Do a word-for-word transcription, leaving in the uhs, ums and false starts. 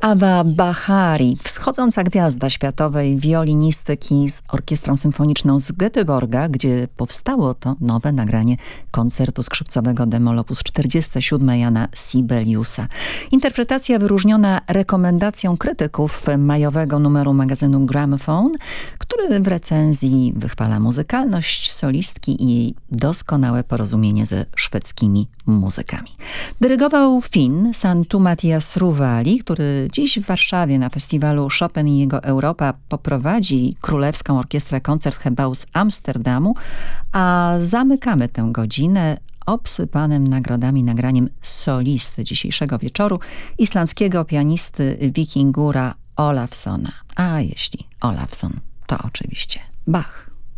Ava Bahari, wschodząca gwiazda światowej wiolinistyki z Orkiestrą Symfoniczną z Göteborga, gdzie powstało to nowe nagranie koncertu skrzypcowego Demol op. czterdzieści siedem Jana Sibeliusa. Interpretacja wyróżniona rekomendacją krytyków majowego numeru magazynu Gramophone, który w recenzji wychwala muzykalność solistki i jej doskonałe porozumienie ze szwedzkimi muzykami. Dyrygował Finn Santu Matias Ruvali, który dziś w Warszawie na festiwalu Chopin i jego Europa poprowadzi Królewską Orkiestrę Concertgebouw z Amsterdamu, a zamykamy tę godzinę obsypanym nagrodami nagraniem solisty dzisiejszego wieczoru, islandzkiego pianisty Wikingura Olafsona. A jeśli Olafson, to oczywiście Bach.